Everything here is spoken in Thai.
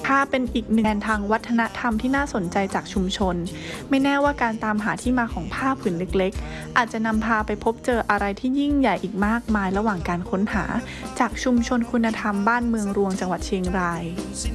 ผ้าเป็นอีกหนึ่งแนวทางวัฒนธรรมที่น่าสนใจจากชุมชนไม่แน่ว่าการตามหาที่มาของผ้าผืนเล็กๆอาจจะนำพาไปพบเจออะไรที่ยิ่งใหญ่อีกมากมายระหว่างการค้นหาจากชุมชนคุณธรรมบ้านเมืองรวงจังหวัดเชียงราย